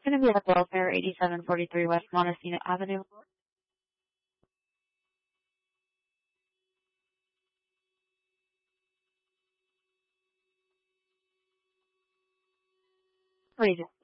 going to be at Welfare, 8743 West Montesino Avenue. Please.